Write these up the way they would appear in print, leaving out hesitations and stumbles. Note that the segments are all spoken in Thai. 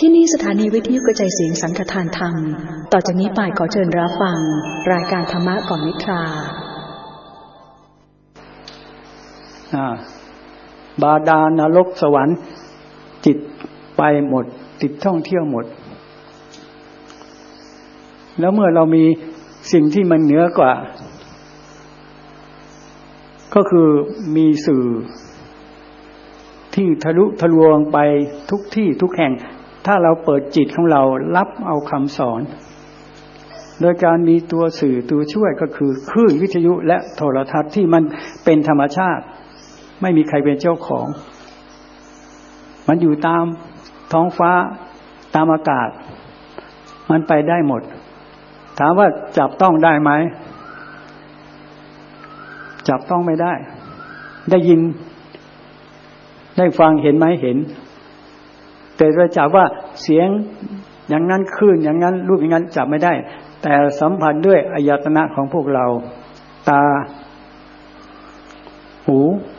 ที่นี่สถานีวิทยุกระจายเสียงสังฆทานธรรมต่อจากนี้ไปขอเชิญรับฟังรายการธรรมะก่อนนิทราบาดาลนรกสวรรค์จิตไปหมดติดท่องเที่ยวหมดแล้วเมื่อเรามีสิ่งที่มันเหนือกว่าก็คือมีสื่อที่ทะลุทะลวงไปทุกที่ทุกแห่งถ้าเราเปิดจิตของเรารับเอาคำสอนโดยการมีตัวสื่อตัวช่วยก็คือคลื่นวิทยุและโทรทัศน์ที่มันเป็นธรรมชาติไม่มีใครเป็นเจ้าของมันอยู่ตามท้องฟ้าตามอากาศมันไปได้หมดถามว่าจับต้องได้ไหมจับต้องไม่ได้ได้ยินได้ฟังเห็นไหมเห็นแต่เราจับว่าเสียงอย่างนั้นคลื่นอย่างนั้นรูปอย่างนั้นจับไม่ได้แต่สัมผัสด้วยอายตนะของพวกเราตาหู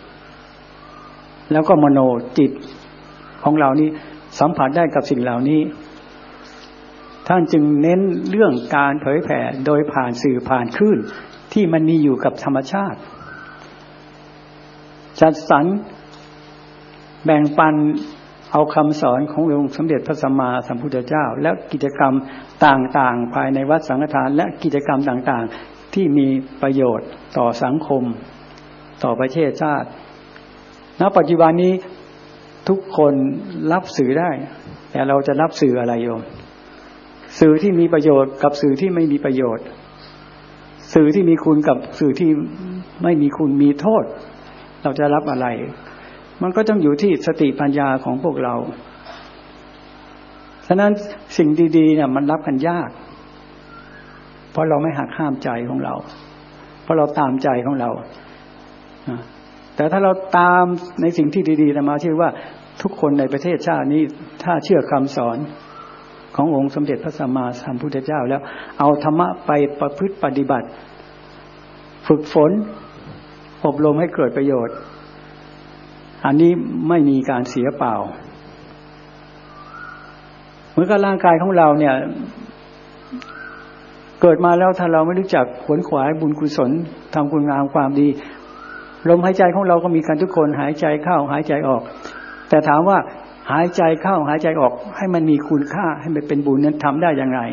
แล้วก็มโนจิตของเรานี้สัมผัสได้กับสิ่งเหล่านี้ท่านจึงเน้นเรื่องการเผยแผ่โดยผ่านสื่อผ่านคลื่นที่มันมีอยู่กับธรรมชาติจัดสรรแบ่งปันเอาคำสอนขององค์สมเด็จพระสัมมาสัมพุทธเจ้าและกิจกรรมต่างๆภายในวัดสังฆทานและกิจกรรมต่างๆที่มีประโยชน์ต่อสังคมต่อประเทศชาติณปัจจุบันนี้ทุกคนรับสื่อได้แต่เราจะรับสื่ออะไรโยมสื่อที่มีประโยชน์กับสื่อที่ไม่มีประโยชน์สื่อที่มีคุณกับสื่อที่ไม่มีคุณมีโทษเราจะรับอะไรมันก็ต้องอยู่ที่สติปัญญาของพวกเราฉะนั้นสิ่งดีๆเนี่ยมันรับกันยากเพราะเราไม่หักห้ามใจของเราเพราะเราตามใจของเราแต่ถ้าเราตามในสิ่งที่ดีๆมาเชื่อว่าทุกคนในประเทศชาตินี้ถ้าเชื่อคำสอนขององค์สมเด็จพระสัมมาสัมพุทธเจ้าแล้วเอาธรรมะไปประพฤติปฏิบัติฝึกฝนอบรมให้เกิดประโยชน์อันนี้ไม่มีการเสียเปล่าเหมือนกับร่างกายของเราเนี่ยเกิดมาแล้วถ้าเราไม่รู้จักขวนขวายบุญกุศลทำคุณงามความดีลมหายใจของเราก็มีกันทุกคนหายใจเข้าหายใจออกแต่ถามว่าหายใจเข้าหายใจออกให้มันมีคุณค่าให้มันเป็นบุญนั้นทำได้ยังไง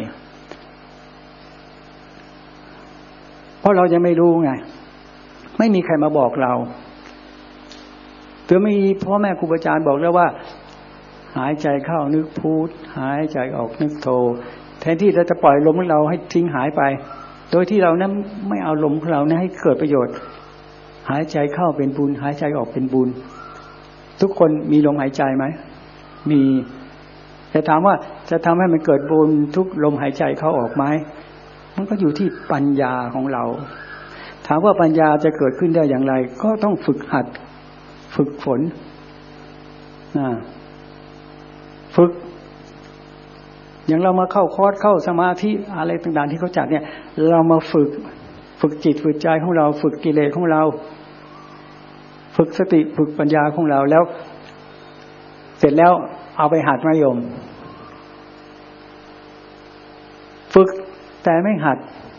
เพราะเรายังไม่รู้ไงไม่มีใครมาบอกเราถึงมีพ่อแม่ครูอาจารย์บอกแล้วว่าหายใจเข้านึกพุทหายใจออกนึกโทแทนที่เราจะปล่อยลมของเราให้ทิ้งหายไปโดยที่เรานั้นไม่เอาลมของเรานั้นให้เกิดประโยชน์หายใจเข้าเป็นบุญหายใจออกเป็นบุญทุกคนมีลมหายใจไหมมีแต่ถามว่าจะทำให้มันเกิดบุญทุกลมหายใจเข้าออกไหมมันก็อยู่ที่ปัญญาของเราถามว่าปัญญาจะเกิดขึ้นได้อย่างไรก็ต้องฝึกหัดฝึกฝนฝึกอย่างเรามาเข้าคอร์สเข้าสมาธิอะไรต่างๆที่เขาจัดเนี่ยเรามาฝึกจิตฝึกใจของเราฝึกกิเลสของเราฝึกสติฝึกปัญญาของเราแล้วเสร็จแล้วเอาไปหัดมัธยมฝึกแต่ไม่หัด